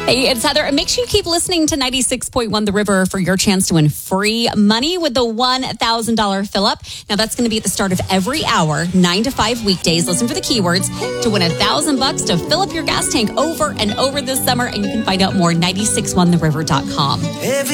Hey, it's Heather. And make sure you keep listening to 96.1 The River for your chance to win free money with the $1,000 fill-up. Now, that's going to be at the start of every hour, 9 to 5 weekdays. Listen for the keywords to win $1,000 to fill up your gas tank over and over this summer. And you can find out more at 961theriver.com.